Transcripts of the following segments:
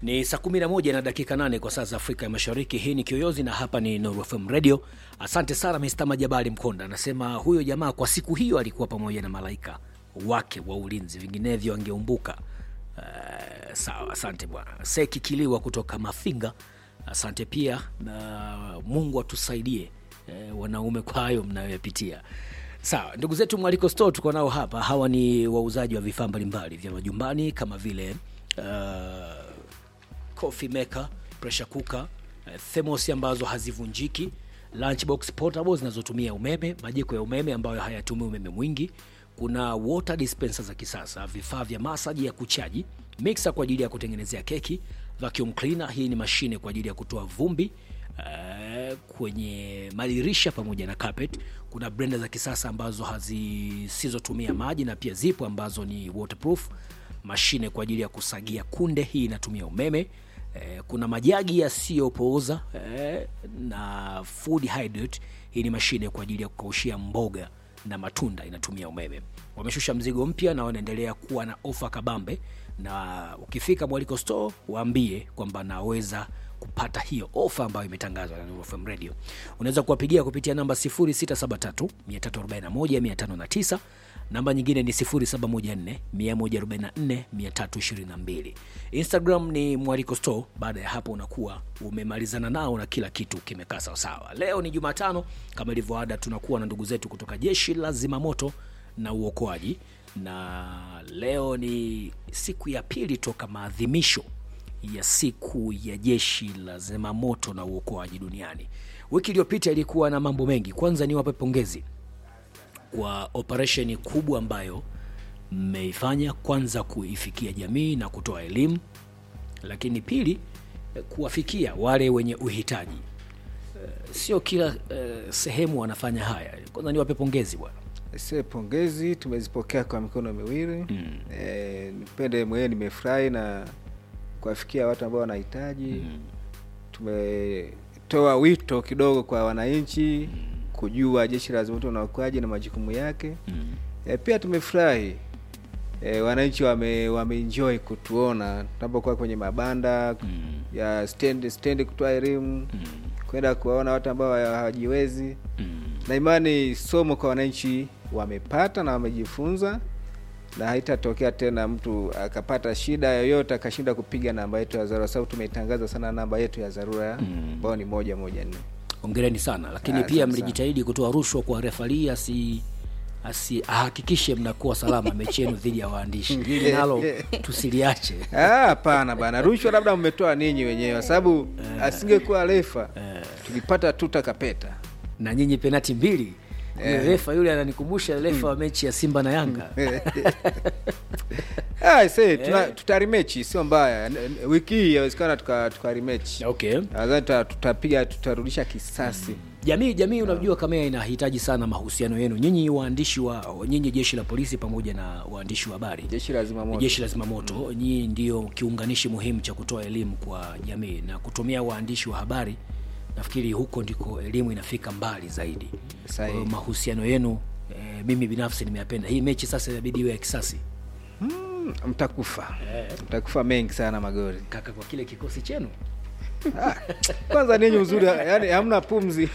Ni saa 11 na dakika 8 kwa saa za Afrika ya Mashariki. Hii ni Kiyoyozi na hapa ni Nuru FM Radio. Asante sana Mr. Majabali Mkonda. Anasema huyo jamaa kwa siku hiyo alikuwa pamoja na malaika wake wa ulinzi, vinginevyo angeumbuka. Sawa, asante bwana. Seki Kiliwa kutoka Mafinga. Asante pia, na Mungu atusaidie wanaume kwa hayo mnayopitia. Sawa, ndugu zetu Mwaliko Store tuko nao hapa. Hawa ni wauzaji wa vifaa mbalimbali vya majumbani kama vile coffee maker, pressure cooker, thermos ambazo hazivunjiki, lunchbox portable zinazotumia umeme, majiko ya umeme ambayo hayatumii umeme mwingi, kuna water dispenser za kisasa, vifaa vya massage ya kuchaji, mixer kwa ajili ya kutengenezea keki, vacuum cleaner, hii ni mashine kwa ajili ya kutoa vumbi kwenye madirisha pamoja na carpet. Kuna blender za kisasa ambazo zisizotumia maji na pia zipo ambazo ni waterproof, mashine kwa ajili ya kusagia kunde, hii inatumia umeme. Kuna majagi yasiyopooza na food hydrate, hii ni mashine kwa ajili ya kukaushia mboga na matunda, inatumia umeme. Wameshusha mzigo mpya na wanaendelea kuwa na ofa kabambe, na ukifika Mwaliko Store waambie kwamba naweza kupata hiyo ofa ambayo imetangazwa na Nuru FM Radio. Unaweza kuwapigia kupitia namba 0673 341 509. Namba nyingine ni 0714 144 322. Instagram ni Mwaliko Store. Baada ya hapo unakuwa umemalizana nao na kila kitu kimekaa sawa sawa. Leo ni Jumatano, kama ilivyo ada tunakuwa na ndugu zetu kutoka Jeshi la Zimamoto na Uokoaji, na leo ni siku ya pili toka maadhimisho ya siku ya Jeshi la Zimamoto na Uokoaji duniani. Wiki iliyopita ilikuwa na mambo mengi. Kwanza ni wape pongezi kwa operation kubwa ambayo mmeifanya, kwanza kuifikia jamii na kutoa elimu, lakini pili kuwafikia wale wenye uhitaji. Sio kila sehemu wanafanya haya. Kwanza ni wape pongezi bwana. Sisi pongezi tumezipokea kwa mikono miwili. Nipende mwenyewe nimefurahi na kuwafikia watu ambao wanahitaji. Tumetoa wito kidogo kwa wananchi kujua Jeshi la Zimamoto na Uokoaji na majukumu yake. Pia tumefurahi wananchi wameenjoy kutuona tunapokuwa kwenye mabanda ya stand kutoa elimu, kwenda kuwaona watu ambao hawajiwezi. Na imani somo kwa wananchi wamepata na wamejifunza, na haitatokea tena mtu akapata shida yoyote akashinda kupiga namba yetu ya dharura, sababu tumeitangaza sana namba yetu ya dharura ambayo ni 114. Hongereni sana, lakini pia mlijitahidi kutoa rushwa kwa refali ahakikishe mnakuwa salama mechi yenu dhidi ya waandishi. Hili nalo tusiliache. Hapana bana, rushwa labda mmetoa ninyi wenyewe, sababu asingekuwa refa tulipata tuta kapeta. Na nyinyi penalti 2. Refa yule ananikumbusha refa wa mechi ya Simba na Yanga. Tutarematch, sio mbaya. Wiki hii inawezekana tukarematch. Okay. Nadhani tutarudisha kisasi. Jamii unajua kama inahitaji sana mahusiano yenu. Nyinyi waandishi nyinyi Jeshi la Polisi pamoja na waandishi wa habari. Jeshi la Zimamoto, nyinyi ndio kiunganishi muhimu cha kutoa elimu kwa jamii na kutumia waandishi wa habari. Nafikiri huko ndiko elimu inafika mbali zaidi. Mahusiano yenu mimi binafsi nimeyapenda. Hii mechi sasa inabidi iwe ya kisasi. Mtakufa mengi sana magori. Kaka, kwa kile kikosi chenu. Kwanza ninyi uzuri, yani hamna pumzi.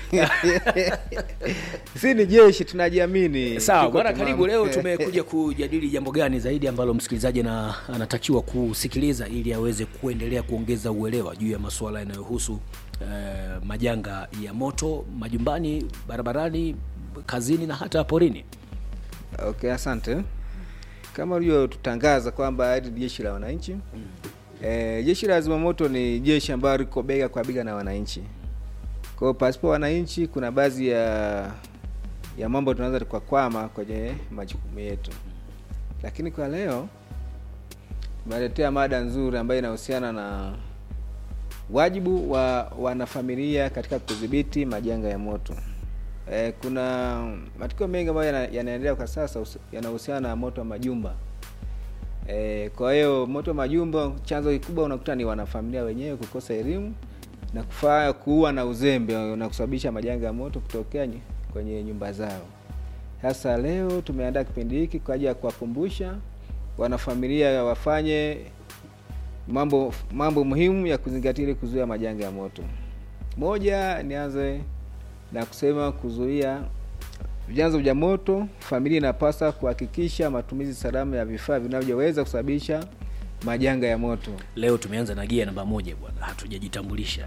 Sisi ni jeshi, tunajiamini. Sawa, bwana karibu. Leo tumekuja kujadili jambo gani zaidi ambalo msikilizaji anatakiwa kusikiliza ili aweze kuendelea kuongeza uelewa juu ya masuala yanayohusu majanga ya moto majumbani, barabarani, kazini na hata porini. Okay, asante. Kama ulivyo tutangaza kwamba hili jeshi la wananchi. Jeshi la Zimamoto ni jeshi ambalo liko bega kwa bega na wananchi. Kwa hiyo pasipo wananchi kuna baadhi ya mambo tunaweza tukakwama kwenye majukumu yetu. Lakini kwa leo tumeletea mada nzuri ambayo inahusiana na wajibu wa wanafamilia katika kudhibiti majanga ya moto. Kuna matukio mengi ambayo yanaendelea kwa sasa yanahusiana na moto wa majumba. Kwa hiyo moto wa majumba chanzo kikubwa unakuta ni wanafamilia wenyewe kukosa elimu na kuwa na uzembe na kusababisha majanga ya moto kutokea kwenye nyumba zao. Sasa leo tumeandaa kipindi hiki kwa ajili ya kuwakumbusha wanafamilia wafanye mambo muhimu ya kuzingatia ili kuzuia majanga ya moto. Moja, nianze na kusema kuzuia vyanzo vya moto. Familia inapaswa kuhakikisha matumizi salama ya vifaa vinavyoweza kusababisha majanga ya moto. Leo tumeanza na gia namba 1 bwana, hatujajitambulisha.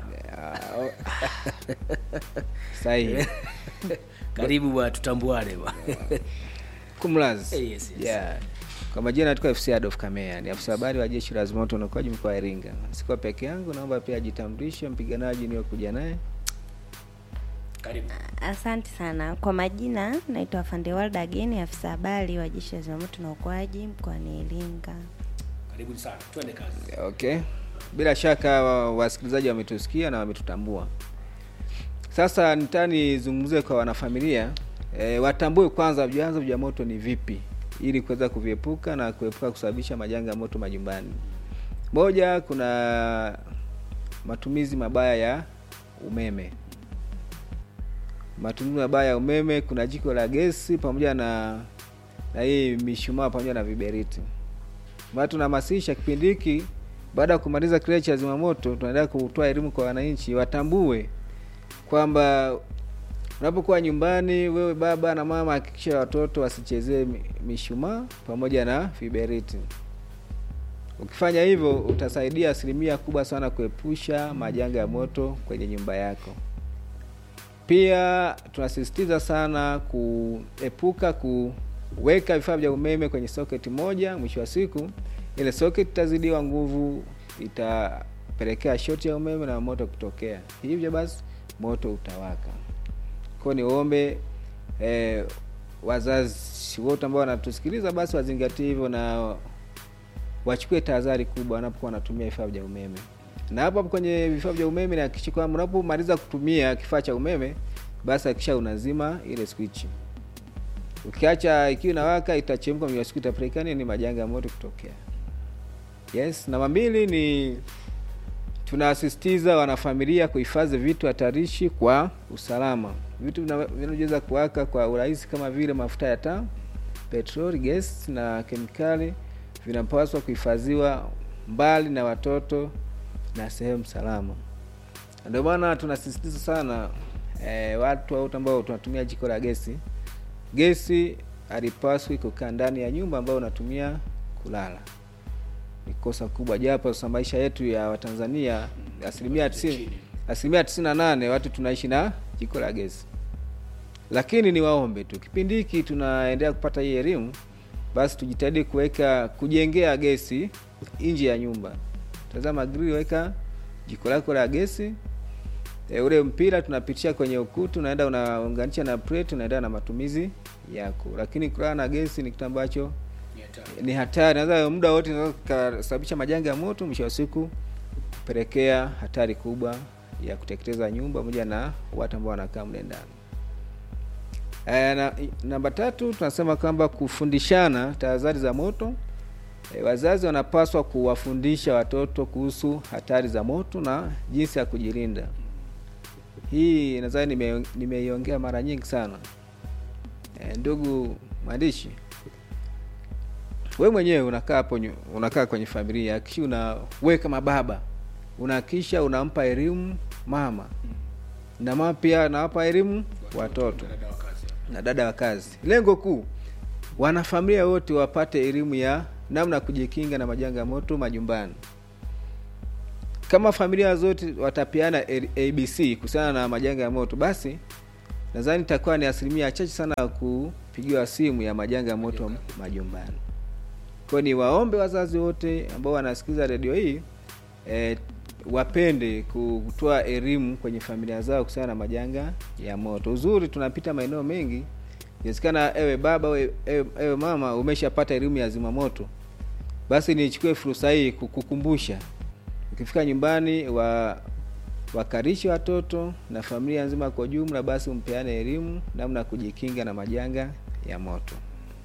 Sahihi. Karibu bwana, tutambuane bwana. Kumlazi. Yes. Yeah. Kwa majina natoka FC Adolf Kamea, ni afisa habari wa Jeshi la Zimamoto na Uokoaji mkoa wa Iringa. Siko peke yangu, naomba pia ajitambulishe mpiganaji niliyokuja naye. Karibu. Asante sana. Kwa majina naitwa Afande Walda Ageni, afisa habari wa Jeshi la Zimamoto na Uokoaji mkoa wa Iringa. Karibu sana. Twende kazi. Okay. Bila shaka wasikilizaji wametusikia na wametutambua. Sasa nitanizungumzie kwa wanafamilia, watambue kwanza vyanzo vya moto ni vipi ili kuweza kuviepuka na kuepuka kusababisha majanga ya moto majumbani. Moja, kuna matumizi mabaya ya umeme. Matumizi mabaya ya umeme, kuna jiko la gesi pamoja na hii mishumaa pamoja na viberiti. Watu tunahamasisha kipindi hiki, baada ya kumaliza kile cha zimamoto, tunaendelea kutoa elimu kwa wananchi watambue kwamba unapokuwa nyumbani, wewe baba na mama, hakikisha watoto wasichezee mishumaa pamoja na viberiti. Ukifanya hivyo utasaidia asilimia kubwa sana kuepusha majanga ya moto kwenye nyumba yako. Pia tunasisitiza sana kuepuka kuweka vifaa vya umeme kwenye socket moja. Mwisho wa siku ile socket itazidiwa nguvu, itapelekea short ya umeme na moto kutokea. Hivyo basi moto utawaka. Kwa ni ombe wazazi wote ambao wanatusikiliza basi wazingatie hivyo na wachukue tahadhari kubwa wanapokuwa wanatumia vifaa vya umeme. Na hapo kwenye vifaa vya umeme, na hakikisha kwamba unapomaliza kutumia kifaa cha umeme basi hakikisha unazima ile switch. Ukiacha ikiwa inawaka itachemka, mwisho siku itapelekea ni majanga ya moto kutokea. Yes, namba 2 ni tunasisitiza wanafamilia kuhifadhi vitu hatarishi kwa usalama. Vitu vinavyoweza kuwaka kwa urahisi kama vile mafuta ya taa, petroli, gas na kemikali vinapaswa kuhifadhiwa mbali na watoto na sehemu salama. Ndio maana tunasisitiza sana watu wote ambao tunatumia jiko la gesi. Gesi halipaswi kukaa ndani ya nyumba ambayo unatumia kulala. Ni kosa kubwa, japo kwa maisha yetu ya Watanzania asilimia 98 watu tunaishi na jiko la gesi. Lakini ni waombe tu, kipindi hiki tunaendelea kupata hii elimu, basi tujitahidi kujengea gesi nje ya nyumba. Tazama grill, weka jiko lako la gesi. Ule mpira tunapitisha kwenye ukuta, unaenda unaunganisha na plate, unaenda na matumizi yako. Lakini kulala na gesi ni kitu ambacho ni hatari. Naweza muda wote inaweza kusababisha majanga ya moto, mwisho wa siku kupelekea hatari kubwa ya kuteketeza nyumba pamoja na watu ambao wanakaa mle ndani. Namba 3 tunasema kwamba kufundishana tahadhari za moto. Wazazi wanapaswa kuwafundisha watoto kuhusu hatari za moto na jinsi ya kujilinda. Hii nadhani nimeiongea mara nyingi sana. Ndugu mwandishi, wewe mwenyewe unakaa hapo, unakaa kwenye familia, kisha wewe kama baba unahakisha unampa elimu mama, na mama pia anawapa elimu watoto na dada wa kazi. Lengo kuu wanafamilia wote wapate elimu ya namna kujikinga na majanga ya moto majumbani. Kama familia zote watapiana ABC kuhusiana na majanga ya moto, basi nadhani itakuwa ni asilimia chache sana kupigiwa simu ya majanga ya moto majumbani. Kwa ni waombe wazazi wote ambao wanasikiliza radio hii wapende kutoa elimu kwenye familia zao kuhusiana na majanga ya moto. Uzuri tunapita maeneo mengi, inawezekana ewe baba ewe mama umeshapata elimu ya zimamoto, basi nichukue fursa hii kukukumbusha, ukifika nyumbani wakarishi watoto na familia nzima kwa jumla, basi umpeane elimu namna kujikinga na majanga ya moto.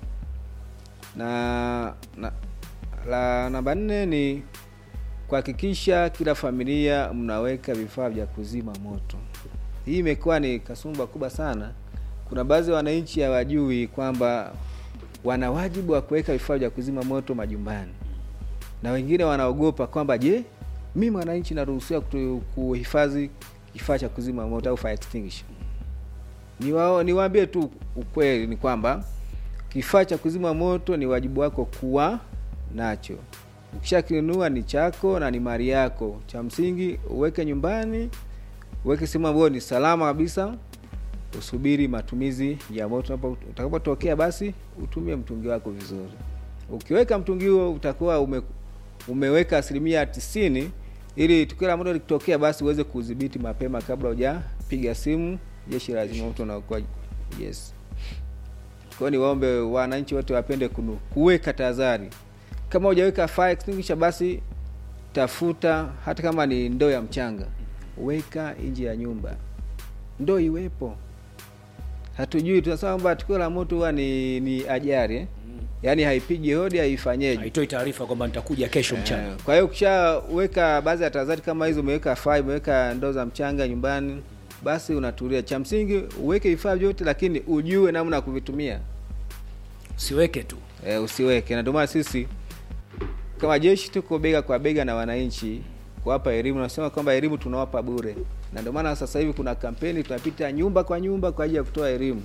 Namba 4 ni kuhakikisha kila familia mnaweka vifaa vya kuzima moto. Hii imekuwa ni kasumba kubwa sana. Kuna baadhi ya wananchi hawajui kwamba wana wajibu wa kuweka vifaa vya kuzima moto majumbani. na wengine wanaogopa kwamba je, mimi mwananchi naruhusiwa kuhifadhi kifaa cha kuzima moto au fire extinguisher? Niwaambie tu ukweli ni kwamba kifaa cha kuzima moto ni wajibu wako kuwa nacho. Ukishakinunua ni chako na ni mali yako. Cha msingi uweke nyumbani, uweke sehemu ambayo ni salama kabisa. Usubiri matumizi ya moto. Utakapotokea basi utumie mtungi wako vizuri. Ukiweka mtungi huo utakuwa umeweka 90% ili tukio la moto likitokea basi uweze kudhibiti mapema kabla hujapiga simu jeshi la zimamoto na uokoaji. Yes. Kwa ni waombe wananchi wote wapende kuweka tahadhari. Kama hujaweka fire extinguisher basi tafuta hata kama ni ndoo ya mchanga. Weka nje ya nyumba. Ndoo iwepo. Hatujui tunasema kwamba tukio la moto huwa ni ajali Yaani haipigi hodi, haifanyeje. Haitoi taarifa kwamba nitakuja kesho mchana. Kwa hiyo ukishaweka baadhi ya tahadhari kama hizo, umeweka fire, umeweka ndoo za mchanga nyumbani, basi unatulia. Cha msingi uweke vifaa vyote lakini ujue namna ya kuvitumia. Usiweke tu. Usiweke. Na ndio maana sisi kama jeshi tuko bega kwa bega na wananchi kuwapa elimu. Nasema kwamba elimu tunawapa bure. Na ndio maana sasa hivi kuna kampeni tunapita nyumba kwa nyumba kwa ajili ya kutoa elimu.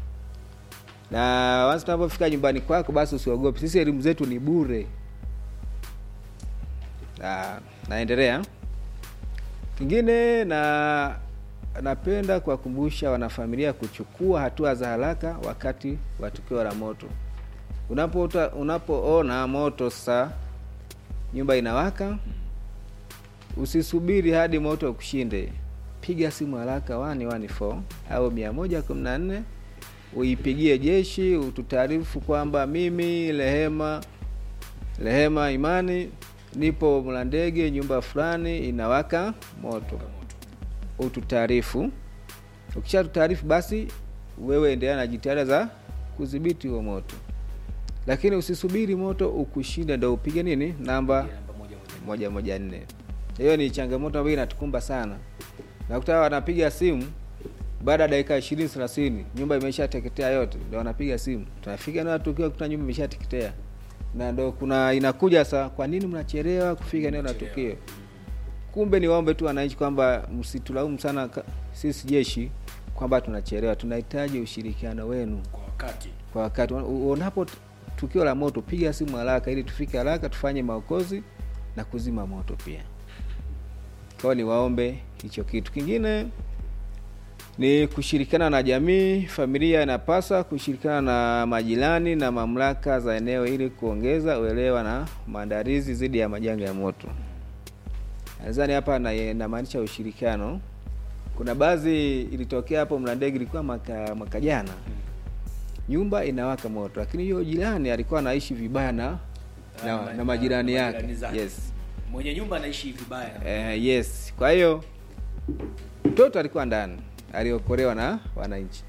Na once tunapofika nyumbani kwako basi usiogope. Sisi elimu zetu ni bure. Naendelea. Kingine napenda kuwakumbusha wanafamilia kuchukua hatua za haraka wakati wa tukio la moto. Unapoona moto sasa nyumba inawaka, usisubiri hadi moto ukushinde. Piga simu haraka 114 au 114, uipigie jeshi, ututaarifu kwamba mimi Rehema Imani nipo Mlandege, nyumba fulani inawaka moto. Ututaarifu. Ukishatutaarifu basi wewe endelea na jitihada za kudhibiti huo moto. Lakini usisubiri moto ukushinde ndio upige nini? Namba 114. Hiyo ni changamoto ambayo inatukumba sana. Nakuta wanapiga simu baada ya dakika 20-30 nyumba imeshateketea yote, ndio wanapiga simu. Tunafika na tukio kuta nyumba imeshateketea. Na ndio inakuja sasa, kwa nini mnachelewa kufika eneo la tukio? Kumbe ni waombe tu wananchi kwamba msitulaumu sana sisi jeshi kwamba tunachelewa. Tunahitaji ushirikiano wenu kwa wakati. Unapo tukio la moto piga simu haraka ili tufike haraka tufanye maokozi na kuzima moto pia. Kwa ni waombe hicho kitu. Kingine ni kushirikiana na jamii. Familia inapaswa kushirikiana na majirani na mamlaka za eneo ili kuongeza uelewa na maandalizi dhidi ya majanga ya moto. Nadhani hapa inamaanisha ushirikiano. Kuna baadhi ilitokea hapo Mlandege, ilikuwa mwaka jana. Nyumba inawaka moto, lakini hiyo jirani alikuwa anaishi vibaya na majirani yake. Yes. Mwenye nyumba anaishi vibaya. Yes. Kwa hiyo mtoto alikuwa ndani, aliokolewa na wananchi.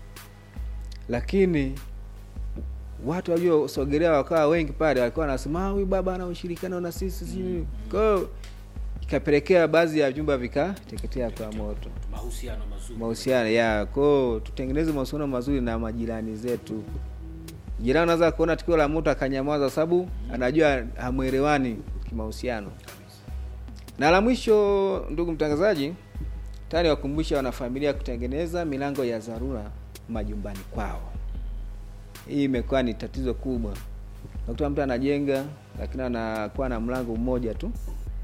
Lakini watu waliosogelea wakawa wengi pale, walikuwa wanasema huyu baba ana ushirikiano na sisi. Kwa hiyo ikapelekea baadhi ya vyumba vikateketea kwa moto. Mahusiano ya kwa tutengeneze mahusiano mazuri na majirani zetu. Jirani anaweza kuona tukio la moto akanyamaza sababu anajua hamuelewani kimahusiano. Na la mwisho, ndugu mtangazaji, tayari wakumbusha wanafamilia kutengeneza milango ya dharura majumbani kwao. Hii imekuwa ni tatizo kubwa. Nakuta mtu anajenga lakini anakuwa na mlango mmoja tu.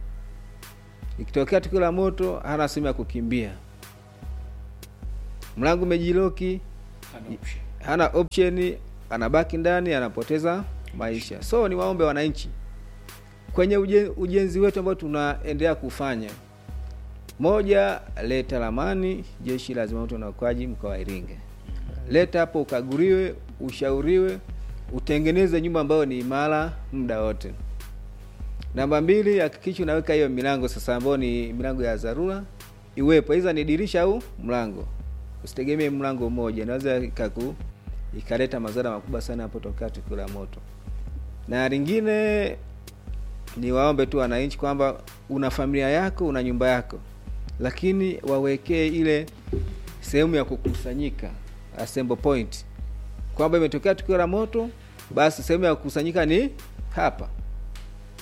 Ikitokea tukio la moto hana sehemu ya kukimbia. Mlango umejiloki, hana option, anabaki ndani, anapoteza maisha. So ni waombe wananchi kwenye ujenzi wetu ambao tunaendelea kufanya. Moja, leta ramani jeshi la zimamoto na uokoaji mkoa wa Iringa. Leta hapo ukaguriwe, ushauriwe, utengeneze nyumba ambayo ni imara muda wote. Namba 2, hakikisha unaweka hiyo milango sasa ambayo ni milango ya dharura iwepo. Hizo ni dirisha au mlango. Usitegemee mlango mmoja, inaweza ikaleta madhara makubwa sana hapo tokea tukio la moto. Na lingine ni waombe tu wananchi kwamba una familia yako, una nyumba yako, lakini wawekee ile sehemu ya kukusanyika, assembly point. Kwamba imetokea tukio la moto, basi sehemu ya kukusanyika ni hapa.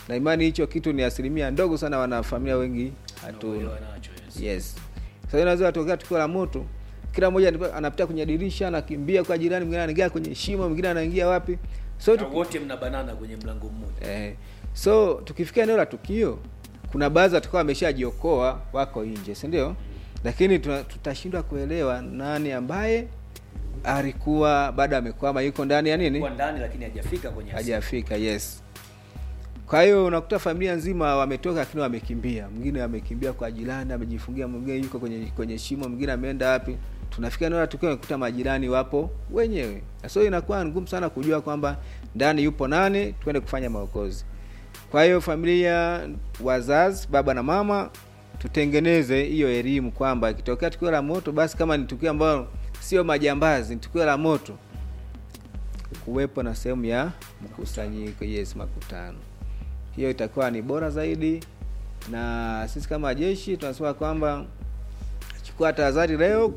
na imani hicho kitu ni asilimia ndogo sana, wanafamilia wengi Unaelewa nacho, yes. Sasa inaweza kutokea tukio la moto, kila mmoja anapita kwenye dirisha, anakimbia kwa jirani, mwingine anaingia kwenye shimo, mwingine anaingia wapi, So wote mnabanana kwenye mlango mmoja. So tukifikia eneo la tukio, kuna baadhi watakao wameshajiokoa wako nje, si ndio? Lakini tutashindwa kuelewa nani ambaye alikuwa bado amekwama, yuko ndani ya nini? Kwa ndani lakini hajafika kwenye asili. Hajafika, yes. Kwa hiyo unakuta familia nzima wametoka lakini wamekimbia. Mwingine amekimbia kwa jirani, amejifungia, mwingine yuko kwenye shimo, mwingine ameenda wapi. Tunafika eneo la tukio, unakuta majirani wapo wenyewe. So inakuwa ngumu sana kujua kwamba ndani yupo nani, twende kufanya maokozi. Kwa hiyo familia, wazazi, baba na mama, tutengeneze hiyo elimu kwamba ikitokea tukio la moto, basi kama ni tukio ambalo sio majambazi, ni tukio la moto, kuwepo na sehemu ya mkusanyiko, yes, makutano. Hiyo itakuwa ni bora zaidi, na sisi kama jeshi tunasema kwamba chukua tahadhari leo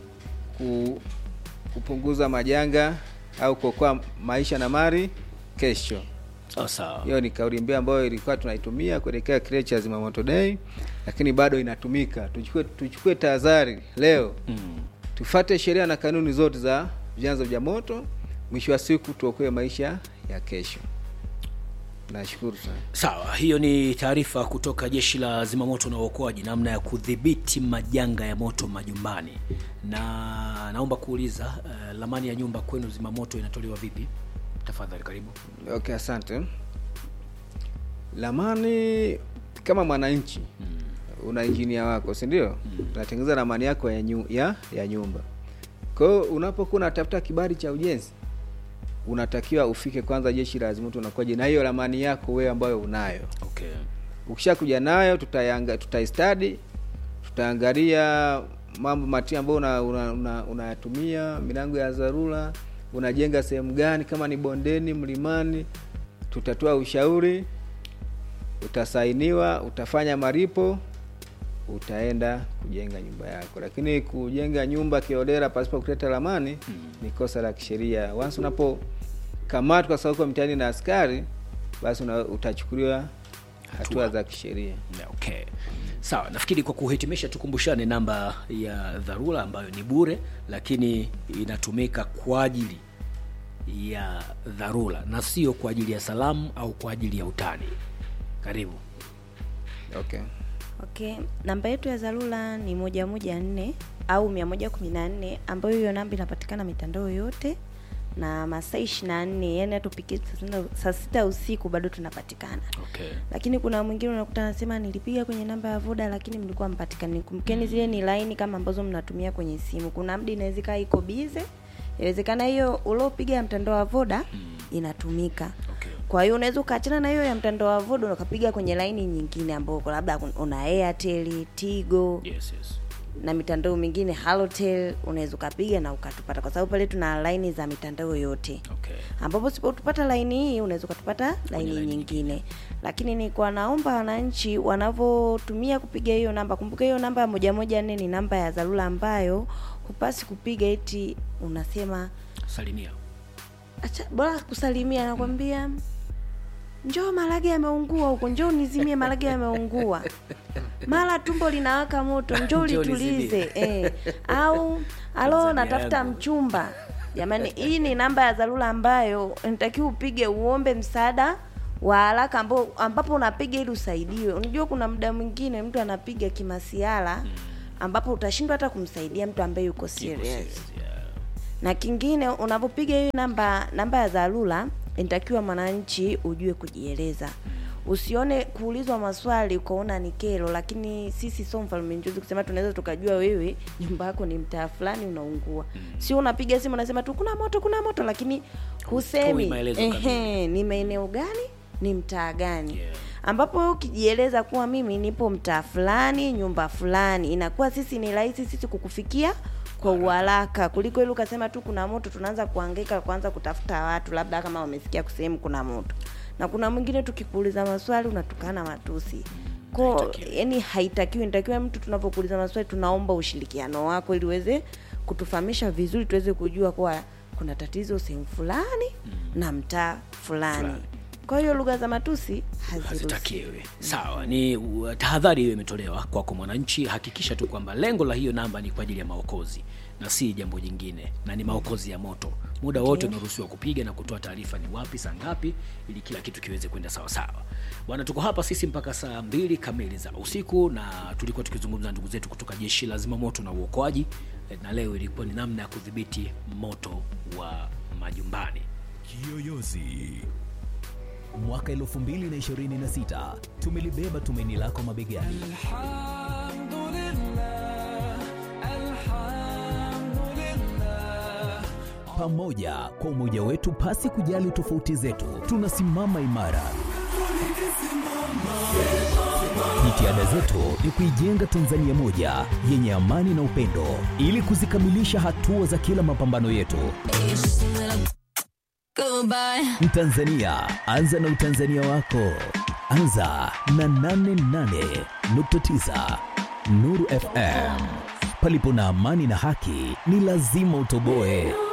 kupunguza majanga au kuokoa maisha na mali kesho. Sawa. Hiyo ni kauli mbiu ambayo ilikuwa tunaitumia kuelekea kilele cha Zimamoto Day, lakini bado inatumika. Tuchukue tahadhari leo. Tufuate sheria na kanuni zote za vyanzo vya moto, mwisho wa siku tuokoe maisha ya kesho. Nashukuru sana. Sawa, hiyo ni taarifa kutoka Jeshi la Zimamoto na Uokoaji, namna ya kudhibiti majanga ya moto majumbani. Na naomba kuuliza, lamani ya nyumba kwenu zimamoto inatolewa vipi? Tafadhali karibu. Okay, asante. Lamani kama mwananchi, una engineer wako, si ndio? Unatengeneza ramani yako ya nyumba. Kwa hiyo unapokuwa unatafuta kibali cha ujenzi, unatakiwa ufike kwanza Jeshi la Zimamoto unakuja na hiyo ramani yako wewe ambayo unayo. Okay. Ukishakuja nayo tutaistudy, tutaangalia mambo mati ambayo unayatumia, milango ya dharura, unajenga sehemu gani, kama ni bondeni, mlimani, tutatoa ushauri, utasainiwa, utafanya malipo, utaenda kujenga nyumba yako. Lakini kujenga nyumba kiholela pasipo kuleta ramani ni kosa la kisheria. Once unapokamatwa kwa sababu mtani na askari, basi utachukuliwa hatua za kisheria. Okay. Sawa, nafikiri kwa kuhitimisha tukumbushane namba ya dharura ambayo ni bure lakini inatumika kwa ajili ya dharura na sio kwa ajili ya salamu au kwa ajili ya utani. Karibu. Okay, namba yetu ya dharura ni 114 au 114, ambayo hiyo namba inapatikana mitandao yote na masaa 24, yani hatupikie saa 6 usiku bado tunapatikana. Okay. Lakini kuna mwingine unakuta anasema nilipiga kwenye namba ya Voda lakini mlikuwa mpatikani. Kumkeni zile ni line kama ambazo mnatumia kwenye simu. Kuna mdi inawezekana iko busy. Inawezekana hiyo uliopiga ya mtandao wa Voda inatumika. Okay. Kwa hiyo unaweza ukaachana na hiyo ya mtandao wa Voda ukapiga kwenye line nyingine ambayo labda una Airtel, Tigo. Yes. Na mitandao mingine Halotel, unaweza kupiga na ukatupata kwa sababu pale tuna line za mitandao yote. Okay. Ambapo usipotupata line hii unaweza kutupata line nyingine. Lakini ni kwa naomba wananchi wanavotumia kupiga hiyo namba, kumbuka hiyo namba 114 ni namba ya dharura ambayo hupasi kupiga eti unasema salimia. Acha bora kusalimia, nakwambia njoo marage yameungua huko, njoo nizimie marage yameungua. Mara tumbo linawaka moto, njoo litulize. Au alo natafuta mchumba. Jamani, hii ni namba ya dharura ambayo unatakiwa upige uombe msaada wa haraka ambapo unapiga ili usaidiwe. Unajua kuna muda mwingine mtu anapiga kimasiala ambapo utashindwa hata kumsaidia mtu ambaye yuko serious. Na kingine unapopiga hii namba ya dharura, inatakiwa mwananchi ujue kujieleza. Usione kuulizwa maswali ukaona ni kero, lakini sisi sio mfalme njozi kusema tunaweza tukajua wewe nyumba yako ni mtaa fulani unaungua. Sio unapiga simu unasema tu kuna moto lakini husemi ni maeneo gani, ni mtaa gani. Yeah. Ambapo ukijieleza kuwa mimi nipo mtaa fulani, nyumba fulani, inakuwa sisi ni rahisi sisi kukufikia kwa uharaka kuliko ile ukasema tu kuna moto tunaanza kuhangaika kuanza kutafuta watu labda kama wamesikia kusema kuna moto. Na kuna mwingine tukikuuliza maswali unatukana matusi. Kwa yani haitakiwi, inatakiwa mtu tunapokuuliza maswali tunaomba ushirikiano wako ili uweze kutufahamisha vizuri tuweze kujua kwa kuna tatizo sehemu fulani na mtaa fulani. Kwa hiyo lugha za matusi hazitakiwi. Sawa, ni tahadhari hiyo imetolewa kwa mwananchi. Hakikisha tu kwamba lengo la hiyo namba ni kwa ajili ya maokozi na si jambo jingine, na ni maokozi ya moto. Muda wote unaruhusiwa kupiga na kutoa taarifa ni wapi, saa ngapi, ili kila kitu kiweze kwenda sawa sawa. Bwana, tuko hapa sisi mpaka saa 2 kamili za usiku, na tulikuwa tukizungumza na ndugu zetu kutoka Jeshi la Zimamoto na Uokoaji, na leo ilikuwa ni namna ya kudhibiti moto wa majumbani. Kiyoyozi. Mwaka 2026 tumelibeba tumaini lako mabegani. Pamoja kwa umoja wetu, pasi kujali tofauti zetu, tunasimama imara. Jitihada zetu ni kuijenga Tanzania moja yenye amani na upendo, ili kuzikamilisha hatua za kila mapambano yetu. Mtanzania, anza na utanzania wako. Anza na 88.9 Nuru FM. Palipo na amani na haki, ni lazima utoboe.